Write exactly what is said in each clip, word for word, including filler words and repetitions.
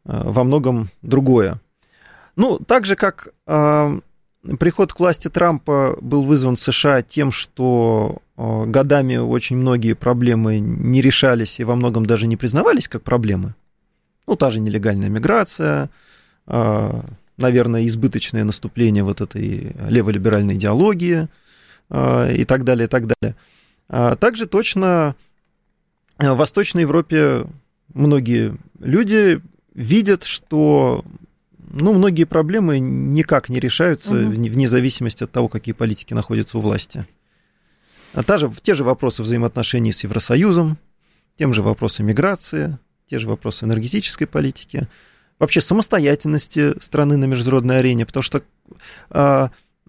во многом другое. Ну, так же, как э, приход к власти Трампа был вызван в США тем, что э, годами очень многие проблемы не решались и во многом даже не признавались как проблемы. Ну, та же нелегальная миграция, э, наверное, избыточное наступление вот этой леволиберальной идеологии э, и так далее, и так далее. А также точно в Восточной Европе многие люди видят, что ну, многие проблемы никак не решаются угу. вне зависимости от того, какие политики находятся у власти. А та же, те же вопросы взаимоотношений с Евросоюзом, тем же вопросы миграции, те же вопросы энергетической политики, вообще самостоятельности страны на международной арене, потому что, а,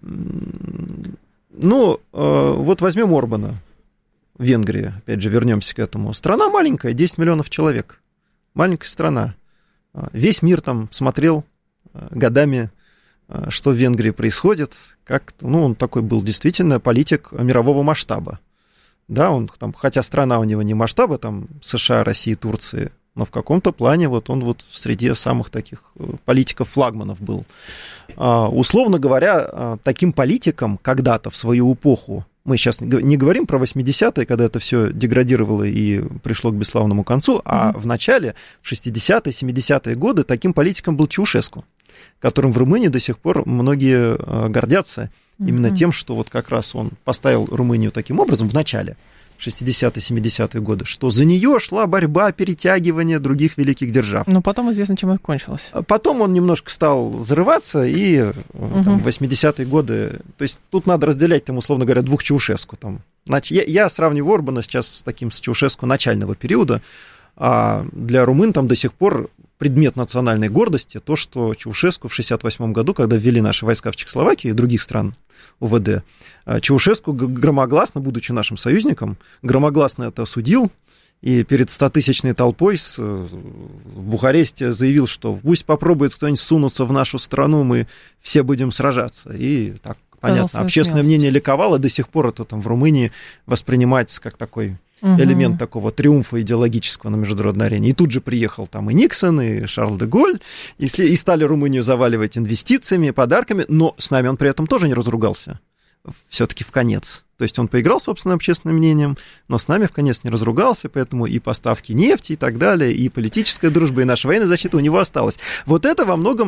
ну, а, вот возьмем Орбана в Венгрии, опять же, вернемся к этому. Страна маленькая, десять миллионов человек, маленькая страна. Весь мир там смотрел годами, что в Венгрии происходит, как, ну, он такой был действительно политик мирового масштаба. Да, он там, хотя страна у него не масштаба, там США, России, Турции, но в каком-то плане вот он вот в среде самых таких политиков-флагманов был. Условно говоря, таким политиком когда-то в свою эпоху, мы сейчас не говорим про восьмидесятые, когда это все деградировало и пришло к бесславному концу, а mm-hmm. в начале, в шестидесятые, семидесятые годы таким политиком был Чаушеску, которым в Румынии до сих пор многие гордятся mm-hmm. именно тем, что вот как раз он поставил Румынию таким образом в начале, в шестидесятые, семидесятые годы, что за нее шла борьба, перетягивание других великих держав. Но потом известно, чем это кончилось. Потом он немножко стал взрываться, и угу. там, восьмидесятые годы... То есть тут надо разделять, там, условно говоря, двух Чаушеску. Там. Я, я сравниваю Орбана сейчас с таким с Чаушеску начального периода, а для румын там до сих пор предмет национальной гордости то, что Чаушеску в шестьдесят восьмом году, когда ввели наши войска в Чехословакию и других стран ОВД, Чаушеску громогласно, будучи нашим союзником, громогласно это осудил и перед стотысячной толпой в Бухаресте заявил, что пусть попробует кто-нибудь сунуться в нашу страну, мы все будем сражаться. И так, понятно, общественное смелость. Мнение ликовало, до сих пор это там в Румынии воспринимается как такой элемент угу. такого триумфа идеологического на международной арене. И тут же приехал там и Никсон, и Шарль де Голль, и, и стали Румынию заваливать инвестициями, подарками, но с нами он при этом тоже не разругался. Все-таки в конец. То есть он поиграл собственным общественным мнением, но с нами в конец не разругался, поэтому и поставки нефти и так далее, и политическая дружба, и наша военная защита у него осталась. Вот это во многом,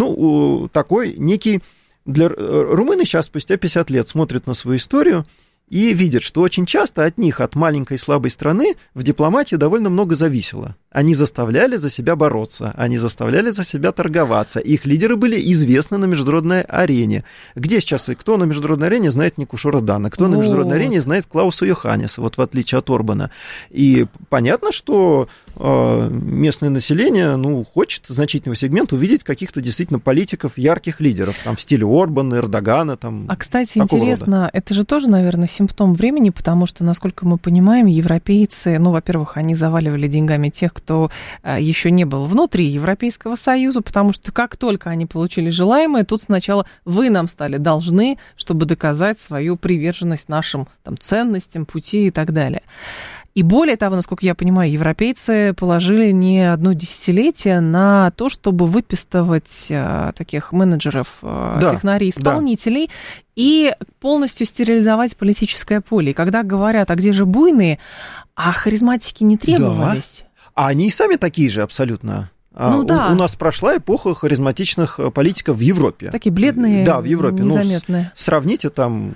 ну, такой некий... Для румыны сейчас, спустя пятьдесят лет, смотрят на свою историю и видят, что очень часто от них, от маленькой слабой страны, в дипломатии довольно много зависело. Они заставляли за себя бороться, они заставляли за себя торговаться. Их лидеры были известны на международной арене. Где сейчас и кто на международной арене знает Нику Шородана, кто О. на международной арене знает Клауса Йоханнеса, вот в отличие от Орбана. И понятно, что э, местное население, ну, хочет значительного сегмента увидеть каких-то действительно политиков, ярких лидеров, там, в стиле Орбана, Эрдогана. Там, а, кстати, интересно, рода. Это же тоже, наверное, симптом времени, потому что, насколько мы понимаем, европейцы, ну, во-первых, они заваливали деньгами тех, кто кто еще не был внутри Европейского Союза, потому что как только они получили желаемое, тут сначала вы нам стали должны, чтобы доказать свою приверженность нашим там, ценностям, пути и так далее. И более того, насколько я понимаю, европейцы положили не одно десятилетие на то, чтобы выпистывать а, таких менеджеров, а, да, технарей, исполнителей, да. и полностью стерилизовать политическое поле. И когда говорят, а где же буйные, а харизматики не требовались. Да. А они и сами такие же абсолютно. Ну, у, да. у нас прошла эпоха харизматичных политиков в Европе. Такие бледные, да, в Европе. незаметные. Ну, сравните там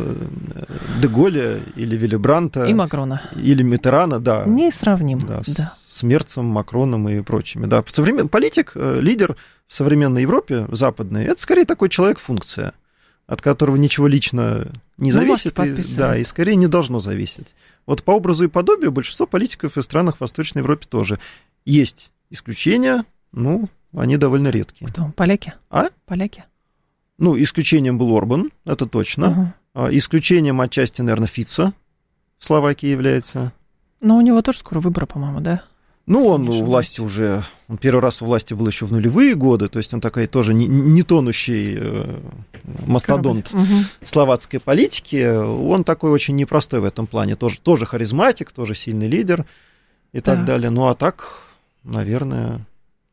де Голля или Вилли Бранта. И Макрона. Или Миттерана, да. Несравним, да. да. С Мерцем, Макроном и прочими. Да. Современ... Политик, лидер в современной Европе, западной, это скорее такой человек-функция, от которого ничего лично не зависит, и, да, и скорее не должно зависеть. Вот по образу и подобию большинство политиков в странах Восточной Европы тоже. Есть исключения, ну, они довольно редкие. Кто? Поляки? А? Поляки? Ну, исключением был Орбан, это точно. Угу. Исключением отчасти, наверное, Фица в Словакии является. Но у него тоже скоро выборы, по-моему, да? Ну, он у власти уже, он первый раз у власти был еще в нулевые годы, то есть он такой тоже не, не тонущий э, мастодонт угу. словацкой политики, он такой очень непростой в этом плане, тоже, тоже харизматик, тоже сильный лидер и так, так далее. Ну, а так, наверное...